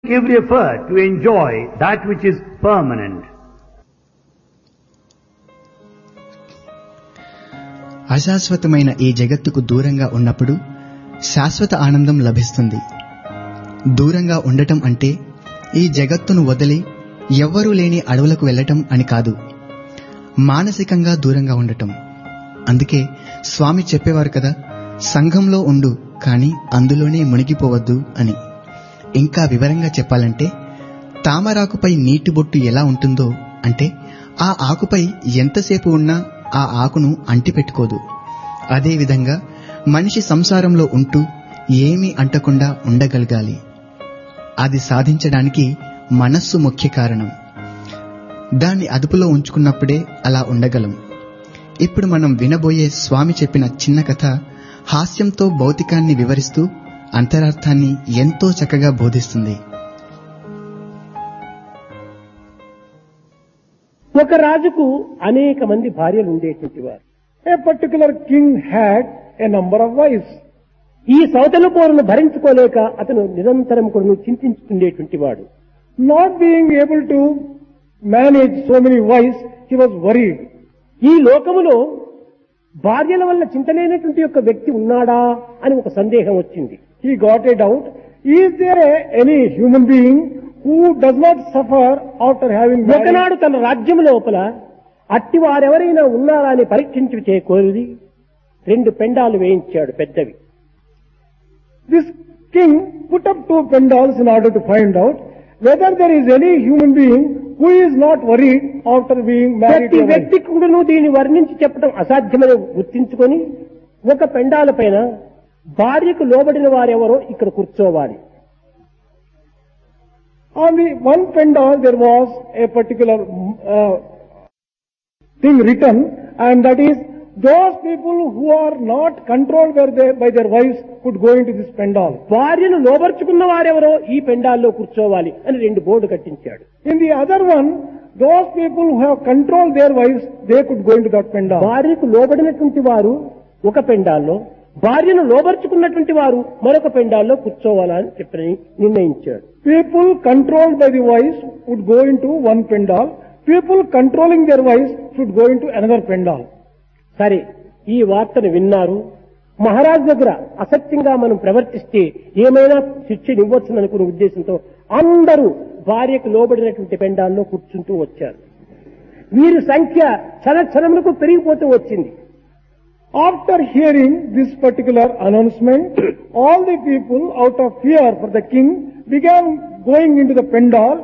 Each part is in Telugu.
every effort to enjoy that which is permanent. అశాశ్వతమైన ఈ జగత్తుకు దూరంగా ఉన్నప్పుడు శాశ్వత ఆనందం లభిస్తుంది. దూరంగా ఉండటం అంటే ఈ జగత్తును వదిలి ఎవ్వరూ లేని అడవులకు వెళ్ళటం అని కాదు, మానసికంగా దూరంగా ఉండటం. అందుకే స్వామి చెప్పేవారు కదా, సంఘంలో ఉండు కానీ అందులోనే మునిగిపోవద్దు అని. ఇంకా వివరంగా చెప్పాలంటే, తామరాకుపై నీటి బొట్టు ఎలా ఉంటుందో అంటే ఆ ఆకుపై ఎంతసేపు ఉన్నా ఆ ఆకును అంటిపెట్టుకోదు. అదేవిధంగా మనిషి సంసారంలో ఉంటూ ఏమీ అంటకుండా ఉండగలగాలి. అది సాధించడానికి మనస్సు ముఖ్య కారణం. దాన్ని అదుపులో ఉంచుకున్నప్పుడే అలా ఉండగలం. ఇప్పుడు మనం వినబోయే స్వామి చెప్పిన చిన్న కథ హాస్యంతో భౌతికాన్ని వివరిస్తూ అంతరార్థాన్ని ఎంతో చక్కగా బోధిస్తుంది. ఒక రాజుకు అనేక మంది భార్యలు ఉండేటువంటి వారు. A particular king had a number of wives. ఈ సౌతల పోరును భరించుకోలేక అతను నిరంతరం కూడా చింతించుతుండేటువంటి వాడు. Not being able to manage so many wives, he was worried. ఈ లోకములో భార్యల వల్ల చింతలేనటువంటి యొక్క వ్యక్తి ఉన్నాడా అని ఒక సందేహం వచ్చింది. He got a doubt. Is there any human being who does not suffer after having married? ఒకనాడు తన రాజ్యం లోపల అట్టి వారెవరైనా ఉన్నారా అని పరీక్షించి చేయకోరిది 2 పెండాలు వేయించాడు పెద్దవి. This king put up 2 pendals in order to find out whether there is any human being who is not worried after being married. ప్రతి వ్యక్తి కూడాను దీన్ని వర్ణించి చెప్పడం అసాధ్యమని గుర్తించుకొని ఒక పెండాల పైన భార్యకు లోబడిన వారెవరో ఇక్కడ కూర్చోవాలి. On the one pendal there was a particular thing written, and that is those people who are not controlled by their wives could go into this pendal. భార్యను లోబర్చుకున్న వారెవరో ఈ పెండాల్లో కూర్చోవాలి అని 2 బోర్డు కట్టించాడు. In the other one, those people who have controlled their wives, they could go into that pendal. భార్యకు లోబడినటువంటి వారు ఒక పెండాల్లో, భార్యను లోబర్చుకున్నటువంటి వారు మరొక పెండాల్లో కూర్చోవాలని చెప్పి నిర్ణయించాడు. People controlled by the wives would go into one pendal. People controlling their wives should go into another pendal. సరే, ఈ వార్తను విన్నారు. మహారాజు దగ్గర అసత్యంగా మనం ప్రవర్తిస్తే ఏమైనా శిక్షనివ్వచ్చుననుకునే ఉద్దేశంతో అందరూ భార్యకు లోబడినటువంటి పెండాల్లో కూర్చుంటూ వచ్చారు. వీరి సంఖ్య క్షణములకు పెరిగిపోతూ వచ్చింది. After hearing this particular announcement, all the people, out of fear for the king, began going into the pendal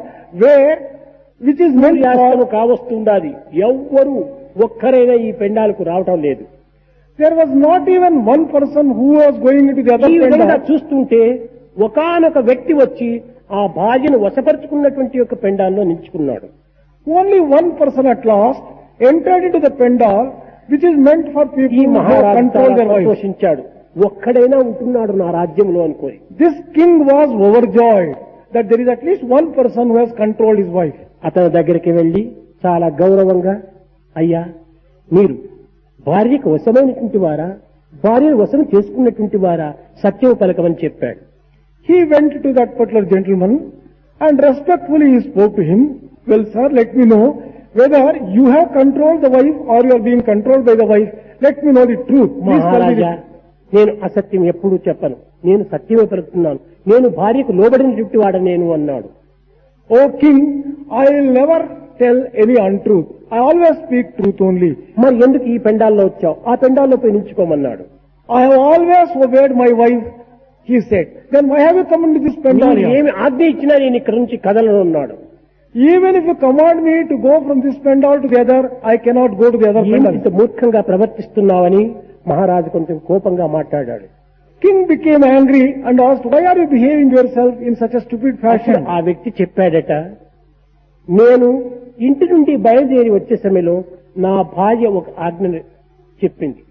which is meant for. కావస్తుండాది. ఎవ్వరూ ఒక్కరైనా ఈ పెండాలకు రావటం లేదు. There was not even one person who was going into the other ఈ విధంగా pendal. చూస్తుంటే ఒకానొక వ్యక్తి వచ్చి ఆ భార్యను వశపరుచుకున్నటువంటి యొక్క పెండాల్లో నిల్చుకున్నాడు. Only one person at last entered into the pendal which is meant for ఈ people who have మహారాజు controlled their wives. సంతోషించాడు. ఒక్కడైనా ఉంటున్నాడు నా రాజ్యంలో అనుకోని. This king was overjoyed that there is at least one person who has controlled his wife. అతని దగ్గరికి వెళ్లి చాలా గౌరవంగా, అయ్యా మీరు భార్యకు వశమైనటువంటి వారా, భార్యను వశం చేసుకున్నటువంటి వారా, సత్యం పలకమని చెప్పాడు. He went to that particular gentleman and respectfully he spoke to him. Well sir, let me know whether you have controlled the wife or you are being controlled by the wife. Let me know the truth. Please tell me మహారాజా, నేను అసత్యం ఎప్పుడూ చెప్పను, నేను సత్యమే పలుకుతున్నాను, నేను భార్యకు లోబడినటువంటి వాడు నేను అన్నాడు. O king, I will never tell any untruth. I always speak truth only. మరి ఎందుకు ఈ పెండాల్లో వచ్చావు? ఆ పెండాల్లో పోయి నిల్చుకోమన్నాడు. I have always obeyed my wife, he said. Then why have you come into this pendal మీరు here? ఏమి ఆజ్ఞ ఇచ్చినా నేను ఇక్కడ నుంచి కదలను అన్నాడు. Even if you command me to go from this pendal to the other, I cannot go to the other pendal. ఇంత మూర్ఖంగా ప్రవర్తిస్తున్నావని మహారాజు కొంచెం కోపంగా మాట్లాడాడు. King became angry and asked, why are you behaving yourself in such a stupid fashion? ఆ వ్యక్తి చెప్పాడట, నేను ఇంటి నుండి బయలుదేరి వచ్చే సమయంలో నా భార్య ఒక ఆజ్ఞను చెప్పింది.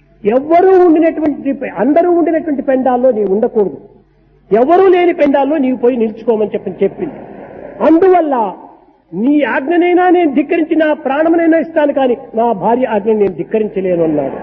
అందరూ ఉండినటువంటి పెండాల్లో నీవు ఉండకూడదు, ఎవరూ లేని పెండాల్లో నీవు పోయి నిల్చుకోమని చెప్పింది. అందువల్ల నీ ఆజ్ఞనైనా నేను ధిక్కరించి నా ప్రాణమునైనా ఇస్తాను, కానీ నా భార్య ఆజ్ఞను నేను ధిక్కరించలేను అన్నాడు.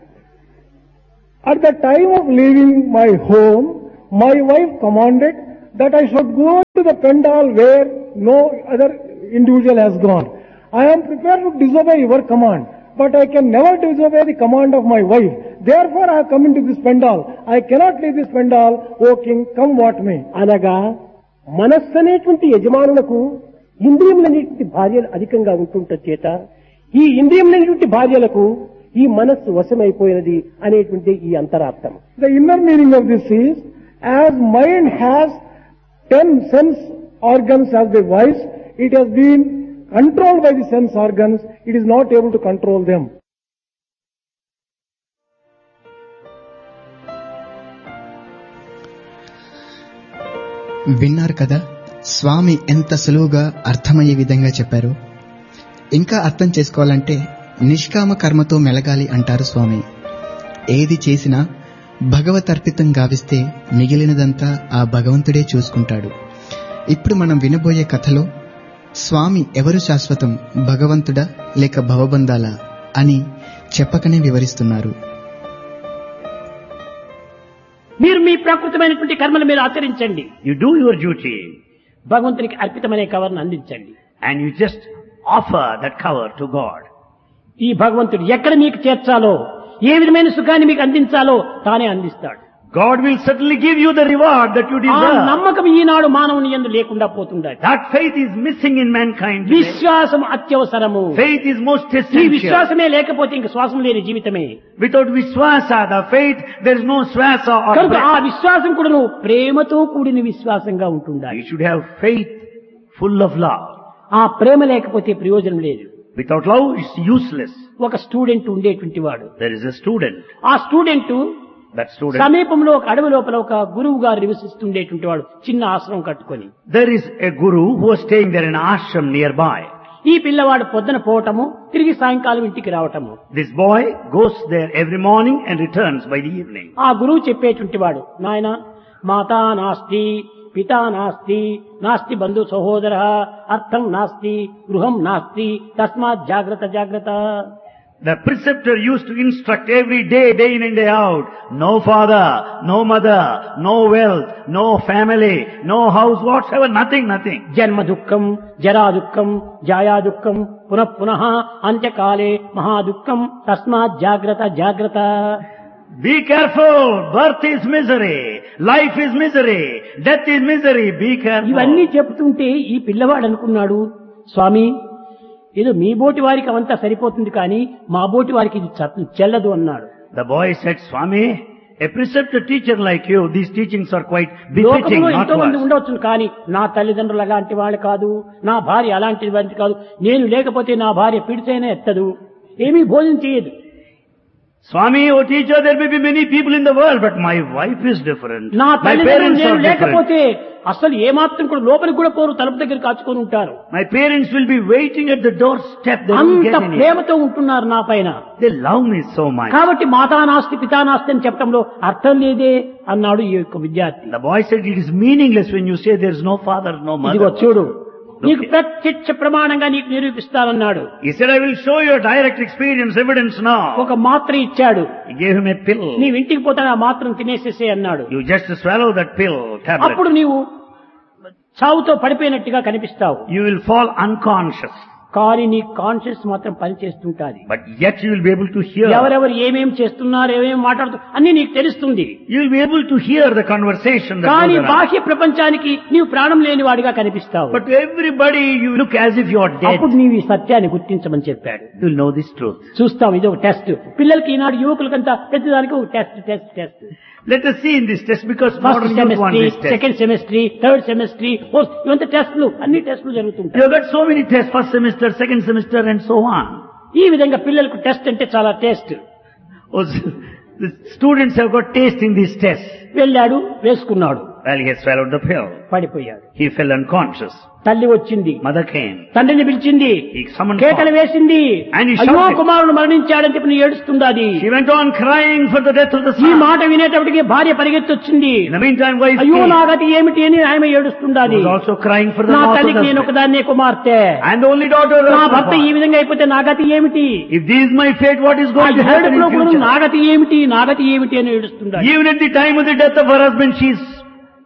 At the time of leaving my home, my wife commanded that I should go to the pandal where no other individual has gone. I am prepared to disobey your command, but I can never disobey the command of my wife. Therefore I have come into this pandal. I cannot leave this pandal, O king, come what may. అనగా మనస్సు అనేటువంటి యజమానులకు ఇంద్రియములనేటువంటి భార్యలు అధికంగా ఉంటుంట చేత ఈ ఇంద్రియములనేటువంటి భార్యలకు ఈ మనస్సు వశమైపోయినది అనేటువంటి ఈ అంతరార్థం. The inner meaning of this is, as mind has 10 sense organs as the wives, it has been controlled by the sense organs, it is not able to control them. విన్నారు కదా స్వామి ఎంత సులువుగా అర్థమయ్యే విధంగా చెప్పారు. ఇంకా అర్థం చేసుకోవాలంటే నిష్కామ కర్మతో మెలగాలి అంటారు స్వామి. ఏది చేసినా భగవతర్పితం గావిస్తే మిగిలినదంతా ఆ భగవంతుడే చూసుకుంటాడు. ఇప్పుడు మనం వినబోయే కథలో స్వామి ఎవరు శాశ్వతం, భగవంతుడా లేక భవబంధాలా అని చెప్పకనే వివరిస్తున్నారు. మీరు మీ ప్రకృతమైనటువంటి కర్మలు మీరు ఆచరించండి. You do your duty భగవంతునికి అర్పితమైన కవర్ను అందించండి. and you just offer that cover to God. ఈ భగవంతుడు ఎక్కడ మీకు చేర్చాలో, ఏ విధమైన సుఖాన్ని మీకు అందించాలో తానే అందిస్తాడు. God will certainly give you the reward that you ఆ deserve. నమ్మకం ఈనాడు మానవుని యందు లేకుండా పోతుండాలి. That faith is missing in mankind today. విశ్వాసం అత్యవసరము. Faith is most ఈ essential. విశ్వాసమే లేకపోతే ఇంక శ్వాసం లేని జీవితమే. Without Vishwasa, the faith, there is no Swasa or కనుక ఆ breath. విశ్వాసం కూడా నువ్వు ప్రేమతో కూడిన విశ్వాసంగా ఉంటుండాలి. You should have faith full of love. ఆ ప్రేమ లేకపోతే ప్రయోజనం లేదు. Without love, it's useless. ఒక స్టూడెంట్ ఉండేటువంటి వాడు, There is a student. ఆ స్టూడెంట్ That student. సమీపంలో ఒక అడవి లోపల ఒక గురువు గారు నివసిస్తుండేటువంటి వాడు, చిన్న ఆశ్రమం కట్టుకొని. There is a guru who was staying there in an ashram nearby. ఈ పిల్లవాడు పొద్దున పోవటము, తిరిగి సాయంకాలం ఇంటికి రావటము. This boy goes there every morning and returns by the evening. ఆ గురువు చెప్పేటువంటి వాడు, నాయన మాతా నాస్తి, పితా నాస్తి, నాస్తి బంధు సహోదర, అర్థం నాస్తి, గృహం నాస్తి, తస్మాత్ జాగ్రత్త జాగ్రత్త. The preceptor used to instruct every day, day in and day out. No father, no mother, no wealth, no family, no house whatsoever, nothing. జన్మ దుఃఖం, జరా దుఃఖం, జాయా దుఃఖం, పునః పునః అంత్యకాలే మహా దుఃఖం, తస్మాత్ జాగ్రత్త జాగ్రత్త. Be careful. Birth is misery. Life is misery. Death is misery. Be careful. ఇవన్నీ చెప్తుంటే ఈ పిల్లవాడు అనుకున్నాడు, స్వామి ఏదో మీ బోటి వారికి అవంతా సరిపోతుంది కానీ మా బోటి వారికి ఇది చెల్లదు అన్నాడు. The boy said, Swami, a preceptor teacher like you, these teachings are quite befitting, లోకంలో not ఎంతో మంది us. ఉండవచ్చు కానీ నా తల్లిదండ్రులు అలాంటి వాళ్ళు కాదు, నా భార్య అలాంటి వారి కాదు, నేను లేకపోతే నా భార్య పిడిచైనా ఎత్తదు, ఏమీ భోజనం చేయదు. Swami, oh teacher, there may be many people in the world, but my wife is different. నా My తల్లిదండ్రులు parents నేను are different. లేకపోతే అసలు ఏమాత్రం కూడా లోపలికి కూడా పోరు, తలుపు దగ్గర కాచుకొని ఉంటారు. My parents will be waiting at the doorstep. They won't అంత get any. ప్రేమతో ఉంటున్నారు నా పైన. They love me so much. కాబట్టి మాతా నాస్తి పితా నాస్తి అని చెప్పడంలో అర్థం లేదే అన్నాడు ఈ యొక్క విద్యార్థి. The boy said, it is meaningless when you say there is no father, no ఇదిగో mother. చూడు, నీకు ప్రత్యక్ష ప్రమాణంగా నీకు నిరూపిస్తానన్నాడు. He said, I will show you a direct experience evidence now. ఒక మాత్ర ఇచ్చాడు. He gave him a pill. నీవు ఇంటికి పోతాను ఆ మాత్రం తినేసేసే అన్నాడు. You just swallow that pill, tablet. అప్పుడు నీవు చావుతో పడిపోయినట్టుగా కనిపిస్తావు. You will fall unconscious. కానీ నీ కాన్షియస్ మాత్రం పనిచేస్తుంటాది. But yet you will be able to hear. ఎవరెవరు ఏమేం చేస్తున్నారు, ఏమేం మాట్లాడుతున్నారు అన్ని నీకు తెలుస్తుంది. You will be able to hear the conversation that కానీ goes around. బాహ్య ప్రపంచానికి నీవు ప్రాణం లేని వాడిగా కనిపిస్తావు. But to everybody you look as if you are dead. అప్పుడు నీవు ఈ సత్యాన్ని గుర్తించమని చెప్పాడు. You will know this truth. చూస్తాం, ఇది ఒక టెస్ట్. పిల్లలకి ఈనాడు యువకులకంతా ప్రతిదానికి ఒక test. Let us see in this test, because first modern youth want semester, this test. Second semester, third semester, fourth, ఇవంతా టెస్టులు, అన్ని టెస్టులు జరుగుతుంటాయి. You have got so many tests, first semester, second semester and so on. ఈ విధంగా పిల్లలకు టెస్ట్ అంటే చాలా taste. The students have got taste in this test. వెళ్ళాడు, వేసుకున్నాడు, Well, he has swallowed the pill. పడిపోయాడు. He fell unconscious. తల్లి వచ్చింది, Mother came. తండ్రిని పిలిచింది, He summoned కేకలు father. వేసింది, And he అయ్యో shouted. కుమారుడు మరణించాడని చెప్పి నీ ఏడుస్తుండాది. She went on crying for the death of the ఈ son. మాట వినేటప్పటికి భార్య పరిగెత్తొచ్చింది. In the meantime, wife అయ్యో came. నా గతి ఏమిటి అని ఆమె ఏడుస్తుండాది. Was also crying for the నా loss of తల్లికి the నేను husband. ఒకదాన్నే కుమార్తె, And the only daughter of నా the భర్త ఈ father. విధంగా అయిపోతే నా గతి ఏమిటి, If this is my fate, what is ఆ going to happen ఏడుపులో in కూడా future? నా గతి ఏమిటి, నా గతి ఏమిటి అని ఏడుస్తుండాలి. Even at the time of the death of her husband, she is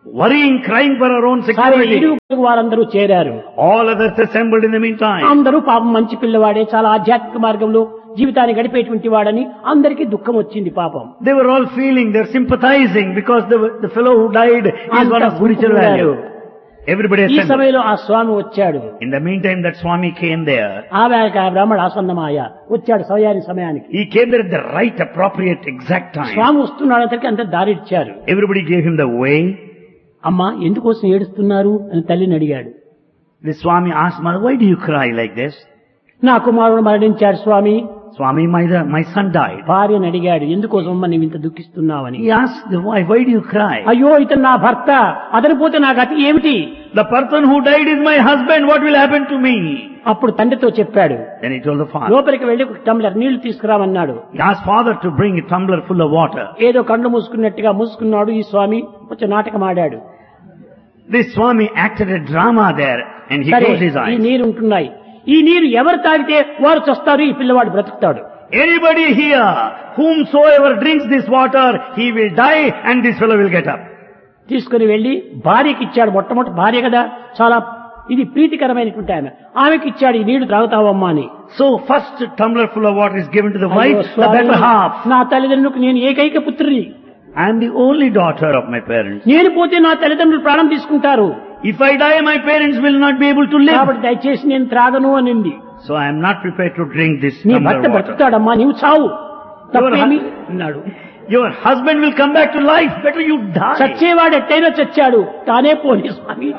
worrying, crying for our own సరే security. ఇరుగు వారందరూ చేరారు. All others assembled in the meantime. అందరూ పాపం మంచి పిల్లవాడే, చాలా ఆధ్యాత్మిక మార్గంలో జీవితాన్ని గడిపేటువంటి వాడని అందరికీ దుఃఖం వచ్చింది పాపం. They were all feeling, they're sympathizing because the fellow who died is one of spiritual value. Everybody ఈ assembled. సమయంలో ఆ స్వామి వచ్చాడు. In the meantime that Swami came there. ఆ బ్రాహ్మణ ఆసన్నమాయ వచ్చాడు సమయానికి. He came there at the right, appropriate, exact time. స్వామి వస్తున్నాడు అతనికి అంత దారి ఇచ్చారు. Everybody gave him the way. అమ్మా ఎందుకోసం ఏడుస్తున్నారు అని తల్లిని అడిగాడు. The Swami asked, Mother, why do you cry like this? నా కుమారుడు మరణించాడు స్వామి. Swami, my son died. భార్యను అడిగాడు, ఎందుకోసం అమ్మ నీవు ఇంత దుఃఖిస్తున్నావని. He asked the wife, why do you cry? అయ్యో ఇతను నా భర్త, అతను పోతే నా గతి ఏమిటి? The person who died is my husband, what will happen to me? అప్పుడు తండ్రితో చెప్పాడు. Then he told the father. లోపలికి వెళ్లి ఒక టంబ్లర్ నీళ్లు తీసుకురామన్నాడు. He asked father to bring a tumbler full of water. ఏదో కళ్ళు మూసుకున్నట్టుగా మూసుకున్నాడు ఈ స్వామి. కొంచెం నాటకం ఆడాడు. This Swami acted a drama there and he closed his ఈ eyes. నీరు ఉంటున్నాయి, ఈ నీరు ఎవరు తాగితే వారు చస్తారు, ఈ పిల్లవాడు బ్రతుకుతాడు. Anybody here, whomsoever drinks this water, he will die and this fellow will get up. తీసుకుని వెళ్లి భార్యకి ఇచ్చాడు. మొట్టమొదటి భార్య కదా, చాలా ఇది ప్రీతికరమైనటువంటి ఆమెకి ఇచ్చాడు, ఈ నీళ్లు త్రాగుతావమ్మా అని. So first tumbler full of water is given to the అయ్యో wife, the Swamy, better half. నా తల్లిదండ్రులకు నేను ఏకైక పుత్రుని. I am the only daughter of my parents. నేను పోతే నా తల్లిదండ్రులు ప్రాణం తీసుకుంటారు. If I die, my parents will not be able to live. కాబట్టి దయచేసి నేను త్రాగను అనింది. So I am not prepared to drink this నీ tumbler భర్త water. బ్రతుకుతాడమ్మా, నీవు చావు, తప్పేమి అన్నాడు. Your husband will come back to life. Better you die. చచ్చేవాడు ఎట్టయినా చచ్చాడు, తానే పోనీ స్వామి,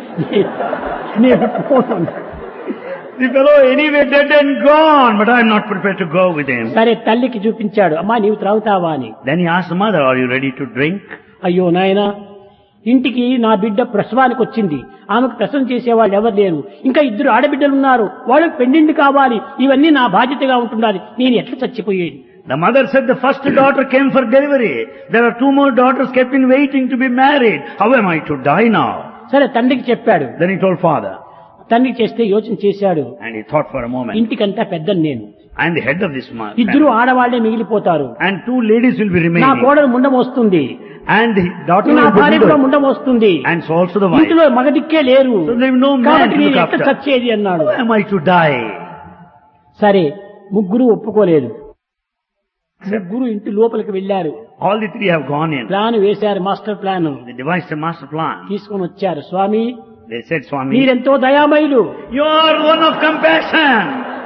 నేను పోను అన్నాడు. The fellow anyway dead and gone, but I am not prepared to go with him. సరే తల్లికి చూపించాడు, అమ్మా నీవు త్రాగుతావా అని. Then he asked the mother, are you ready to drink? అయ్యో నాయనా, ఇంటికి నా బిడ్డ ప్రసవానికి వచ్చింది, ఆమెకు ప్రసవం చేసేవాళ్ళు ఎవరు లేరు, ఇంకా 2 ఆడబిడ్డలు ఉన్నారు, వాళ్ళకి పెండింటి కావాలి, ఇవన్నీ నా బాధ్యతగా ఉంటుండాలి, నేను ఎట్లా చచ్చిపోయేది. The mother said the first daughter came for delivery. There are 2 more daughters kept in waiting to be married. How am I to die now? సరే తండ్రికి చెప్పాడు. Then he told father. తండ్రికి చేస్తే యోచన చేశాడు, And he thought for a moment. ఇంటికంతా పెద్దను నేను, I am the head of this man. 2 ఆడవాళ్లే మిగిలిపోతారు, And 2 ladies will be నా remaining. కోడలు ముండం వస్తుంది, And the daughter నా will be భార్య కూడా widowed. ముండం వస్తుంది, And so also the wife. ఇంటిలో మగదిక్కే లేరు, So there is no man కాబట్టి to నేను look ఎట్లా after. చచ్చేది అన్నాడు. How am I to die? సరే ముగ్గురు ఒప్పుకోలేదు. ముగ్గురు ఇంటి లోపలికి వెళ్లారు. All the 3 have gone in. Plan వేశారు, master plan They devised a master plan. తీసుకొని వచ్చారు. స్వామి They said, Swami, మీరెంతో దయామయులు, you are one of compassion.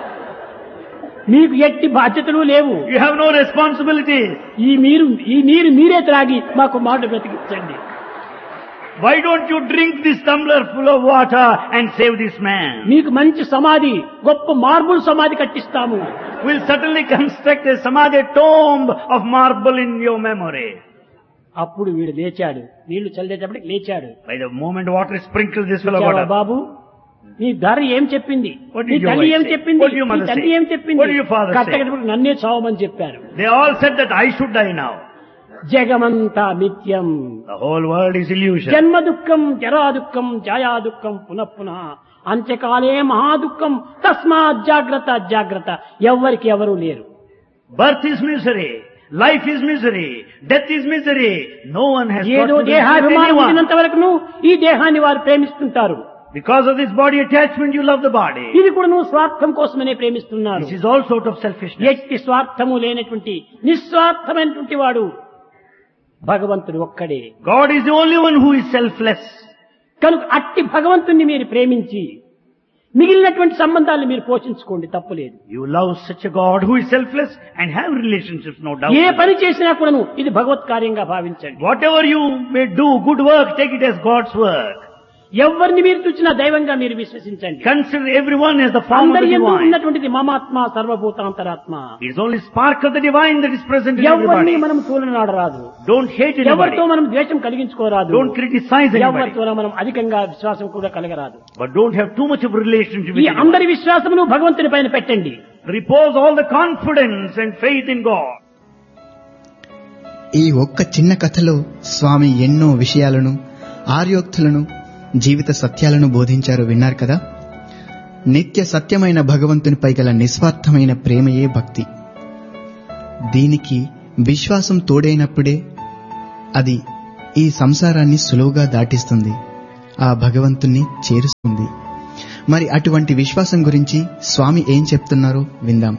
మీకు ఎట్టి బాధ్యతలు లేవు, You have no responsibilities. ఈ నీరు మీరే త్రాగి మాకు మాట బ్రతికించండి. Why don't you drink this tumbler full of water and save this man? మీకు మంచి సమాధి, గొప్ప మార్బుల్ సమాధి కట్టిస్తాము. We'll certainly construct a samadhi tomb of marble in your memory. అప్పుడు వీడు లేచాడు, నీళ్లు చల్లేటప్పటికి లేచాడు. By the moment water is sprinkled, this fellow got "చూచావా up. బాబు, నీ ధర ఏం చెప్పింది, What నీ did your తల్లి wife ఏం say? చెప్పింది, What did your నీ mother తల్లి say? ఏం చెప్పింది, What did your father say? కట్టకటప్పుడు నన్నే చావమని చెప్పారు. They all said that I should die now. జగమంతా మిథ్యం, The whole world is illusion. జన్మ దుఃఖం, జరా దుఃఖం, ఛాయా దుఃఖం, పునః అంత్యకాలే మహాదుఃఖం, తస్మాత్ జాగ్రత్త జాగ్రత్త. ఎవ్వరికి ఎవరు లేరు. Birth is misery. Life is misery. Death is misery. No one has got ఏదో to be with దేహాభిమానం anyone. ఉన్నంత వరకు ఈ దేహాన్ని వారు ప్రేమిస్తుంటారు. Because of this body attachment, you love the body. ఇది కూడా నువ్వు స్వార్థం కోసమనే ప్రేమిస్తున్నారు. This is also out of selfishness. ఎట్టి స్వార్థము లేనటువంటి నిస్వార్థమైనటువంటి వాడు భగవంతుడు ఒక్కడే. God is the only one who is selfless. కనుక అట్టి భగవంతుణ్ణి మీరు ప్రేమించి మిగిలినటువంటి సంబంధాలను మీరు పోషించుకోండి, తప్పులేదు. You love such a God who is selfless and have relationships, no doubt. ఏ పని చేసినా కూడాను ఇది భగవత్ కార్యంగా భావించండి. Whatever you may do, good work, take it as God's work. ఎవరిని మీరు చూసినా దైవంగా మీరు విశ్వసించండి. Consider everyone as the form of the అందరి యందు divine. ఉన్నటువంటిది మమాత్మ సర్వభూతాంతరాత్మ. It is only spark of the divine that is present in ఎవరిని everybody. మనం తూలనాడరాదు, Don't hate anybody. ఎవరితో మనం ద్వేషం కలిగించుకోరాదు, Don't criticize anybody. ఎవరితో మనం అధికంగా విశ్వాసం కూడా కలగరాదు. But don't have too much of relationship ఈ with anyone. అందరి విశ్వాసమును భగవంతుని పైన పెట్టండి. Repose all the confidence and faith in God. ఈ ఒక్క చిన్న కథలో స్వామి ఎన్నో విషయాలను, ఆర్యోక్తులను, జీవిత సత్యాలను బోధించారు. విన్నారు కదా. నిత్య సత్యమైన భగవంతునిపై గల నిస్వార్థమైన ప్రేమయే భక్తి. దీనికి విశ్వాసం తోడైనప్పుడే అది ఈ సంసారాన్ని సులువుగా దాటిస్తుంది, ఆ భగవంతుణ్ణి చేరుస్తుంది. మరి అటువంటి విశ్వాసం గురించి స్వామి ఏం చెప్తున్నారో విందాం.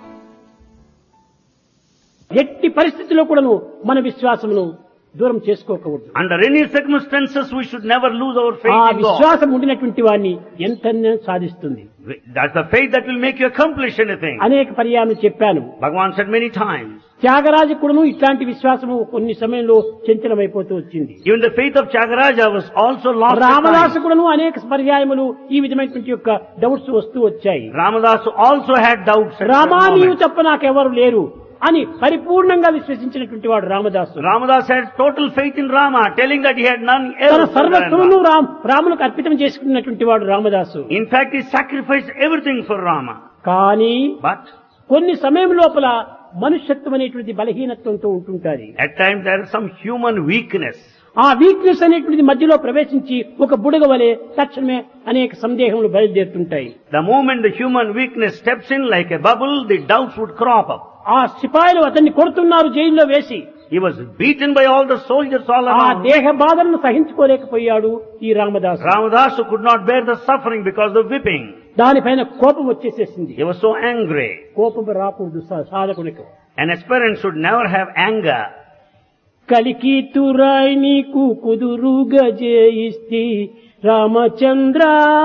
ఎట్టి పరిస్థితిలో కూడాను మన విశ్వాసమును దూరం చేసుకోకూడదు. Under any circumstances, we should never lose our faith ఆ in God. విశ్వాసం ఉండినటువంటి వాడిని ఎంతనే సాధిస్తుంది. That's the faith that will make you accomplish anything. అనేక పర్యాయం చెప్పాను. Bhagavan said many times. Tyagaraju కూడాను ఇట్లాంటి విశ్వాసము కొన్ని సమయంలో చంచలమైపోతూ వచ్చింది. Even the faith of Tyagaraja was also lost. Ramadasu కూడాను అనేక పర్యాయములు ఈ విధమైనటువంటి యొక్క డౌట్స్ వస్తూ వచ్చాయి. Ramadasu also had doubts. Rama నీవు తప్ప నాకెవరు లేరు అని పరిపూర్ణంగా విశ్వసించినటువంటి వాడు Ramadasu. Ramadas had total faith in Rama, telling that he had none తన else. సర్వస్వమును రాములకు అర్పితం చేసుకున్నటువంటి వాడు Ramadasu. In fact, he sacrificed everything for Rama. కానీ But కొన్ని సమయం లోపల మనుష్యత్వం అనేటువంటి బలహీనత్వంతో ఉంటుంటారు. at times there is some human weakness. ఆ వీక్నెస్ అనేటువంటిది మధ్యలో ప్రవేశించి ఒక బుడగ వలె తక్షణమే అనేక సందేహములు బయలుదేరుతుంటాయి. The moment the human weakness steps in like a bubble, the doubts would crop up. ఆ సిపాయిలు అతన్ని కొడుతున్నారు జైల్లో వేసి. He was beaten by all the soldiers all ఆ around. దేహ బాధలను సహించుకోలేకపోయాడు ఈ Ramadasu. Ramadasu could not bear the suffering because of whipping. దానిపైన కోపం వచ్చేసేసింది. He was so angry. కోపం రాకూడదు సాధకునికి. An aspirant should never have anger. కలికి తురాయి నీకు కుదురుగా జయిస్తి Ramachandra.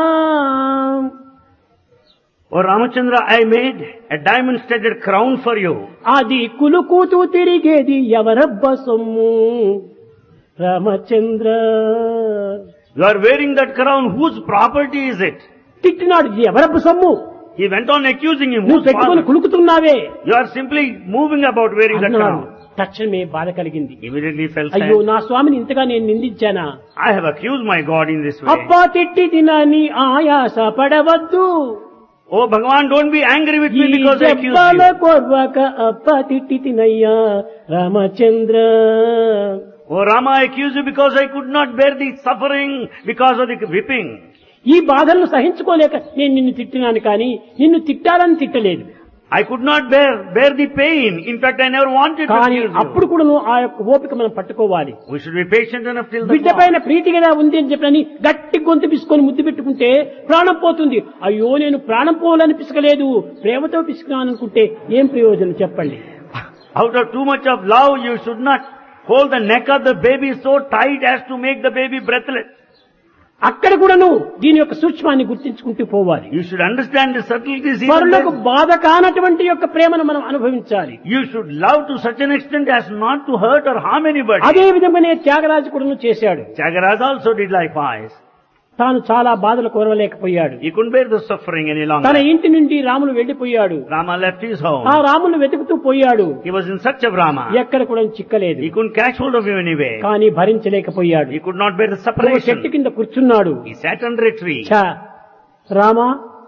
Oh Ramachandra, I made a diamond-studded crown for you. అది కులుకూతూ తిరిగేది ఎవరబ్బ సొమ్ము Ramachandra. You are wearing that crown. Whose property is it? తిట్టినాడు, ఇది ఎవరబ్బ సొమ్ము, He went on accusing him. నువ్వు Whose పెట్టుకొని father? కులుకుతున్నావే You are simply moving about wearing that అన్నాడు. crown. తక్షణమే బాధ కలిగింది. Immediately felt అయ్యో sad. నా స్వామిని ఇంతగా నేను నిందించానా. I have accused my God in this way. అబ్బా తిట్టి తినని ఆయాస పడవద్దు. Oh Bhagavan, don't be angry with ఈ me because I accused జబ్బల you. కొర్వక అప్ప తిట్టి తినయ్యా Ramachandra. Oh Rama, I accuse you because I could not bear the suffering because of the whipping. ఈ బాధలను సహించుకోలేక నేను నిన్ను తిట్టినాను కానీ నిన్ను తిట్టాలని తిట్టలేదు. I could not bear the pain. In fact, I never wanted to కానీ accuse అప్పుడు you. కూడా ఆ యొక్క ఓపిక మనం పట్టుకోవాలి. We should be patient enough till the బిడ్డ పైన ప్రీతిగా ఉంది అని చెప్పని గట్టి గొంతు పిసుకొని ముద్దు పెట్టుకుంటే ప్రాణం పోతుంది. అయ్యో నేను ప్రాణం పోవాలని పిసకలేదు, ప్రేమతో పిసుకున్నాను అనుకుంటే ఏం ప్రయోజనం చెప్పండి. Out of too much of love, you should not hold the neck of the baby so tight as to make the baby breathless. అక్కడ కూడాను దీని యొక్క సూక్ష్మాన్ని గుర్తించుకుంటూ పోవాలి. You should understand the subtleties. Even పరులకు then. బాధ కానటువంటి యొక్క ప్రేమను మనం అనుభవించాలి. You should love to such an extent as not to hurt or harm anybody. అదే విధంగానే త్యాగరాజు కూడాను చేశాడు. Tyagaraja also did likewise. తాను చాలా బాధలు కోరలేకపోయాడు. He couldn't bear the suffering any తన longer. ఇంటి నుండి రాములు వెళ్లిపోయాడు. Rama left his home. ఆ రాములు వెతుకుతూ పోయాడు. He was in search of Rama. ఎక్కడ కూడా చిక్కలేదు. He couldn't catch hold of him anyway. కానీ భరించలేకపోయాడు. He could not bear the ఒక separation. చెట్టు కింద కూర్చున్నాడు. He sat under a tree. ఛ, రామా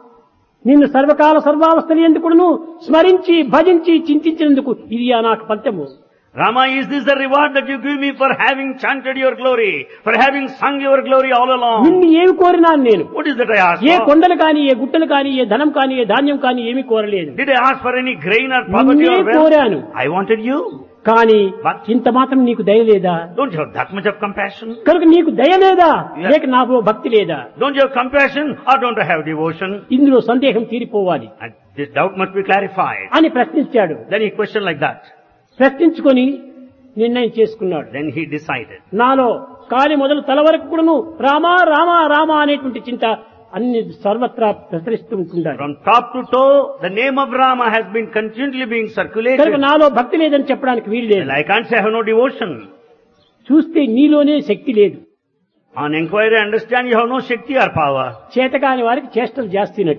నిన్ను సర్వకాల సర్వావస్థలు ఎందుకును స్మరించి భజించి చింతించినందుకు ఇది నాకు ఫలితము. Rama, is this the reward that you give me for having chanted your glory, for having sung your glory all along? నిన్ను ఏమి కోరినాను నేను? What is that I asked A for? కొండలు కాని, ఏ గుట్టలు కాని, ఏ ధనం కాని, ఏ ధాన్యం కాని ఏమీ కోరలేదు. Did I ask for any grain or property నిన్నే or wealth? కోరాను. I wanted you. కానీ But- ఇంత మాత్రం నీకు దయ లేదా? Don't you have that much of compassion? కనుక నీకు దయ లేదా Yeah. లేక నాకు భక్తి లేదా? Don't you have compassion or don't I have devotion? ఇందులో సందేహం తీరిపోవాలి And this doubt must be clarified. అని ప్రశ్నించాడు. Then he questioned like that. ప్రశ్నించుకొని నిర్ణయం చేసుకున్నాడు. Then he decided. నాలో కాలి మొదలు తల వరకు కూడాను రామా రామా రామా అనేటువంటి చింత అన్ని సర్వత్రా ప్రసరిస్తూ ఉంటుండాలి. From top to toe, the name of Rama has been continually being circulated. కనుక నాలో భక్తి లేదని చెప్పడానికి వీలు లేదు. Well, I can't say I have no devotion. చూస్తే నీలోనే శక్తి లేదు. On inquiry, I understand you have no Shakti or power. చేతకాని వారికి చేష్టలు జాస్తినట్ట.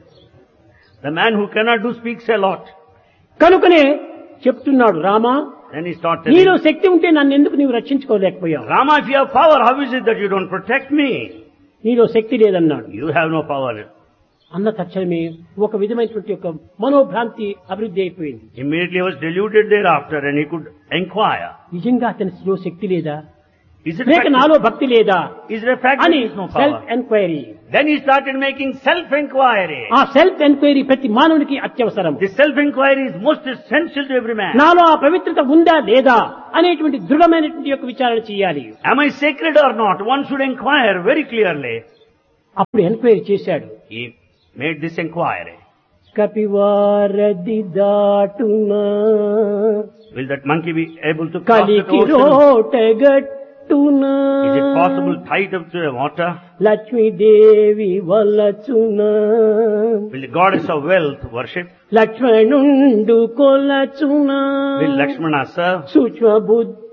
The man who cannot do speaks a lot. కనుకనే చెప్తున్నాడు రామా Then he started. నీలో శక్తి ఉంటే నన్ను ఎందుకు నీవు రక్షించుకోలేకపోయావు? Rama, if you have power, how is it that you don't protect me? నీలో శక్తి లేదన్నాడు. You have no power. అన్న తక్షణమే ఒక విధమైనటువంటి యొక్క మనోభ్రాంతి అభివృద్ధి అయిపోయింది. Immediately he was deluded thereafter and he could inquire. నిజంగా అతనిలో శక్తి లేదా Is it లేక fact, నాలో భక్తి లేదా is it a fact that అని there is no self power? Enquiry Then he started making self-inquiry. ఆ సెల్ఫ్ ఎంక్వైరీ ప్రతి మానవునికి అత్యవసరం. This self-inquiry is most essential to every man. నాలో ఆ పవిత్రత ఉందా లేదా అనేటువంటి దృఢమైనటువంటి యొక్క విచారణ చేయాలి. Am I sacred or not? One should inquire very clearly. అప్పుడు ఎంక్వైరీ చేశాడు. He made this inquiry. కపివారది దాటునా Will that monkey be able to cross the కలికి ocean? రోటగట్టునా Is it possible tied up to the water? Lakshmidevi వలచునా Will the goddess of wealth worship? లక్ష్మణుండు కొలచునా Will Lakshmana serve? సూక్ష్మ బుద్ధి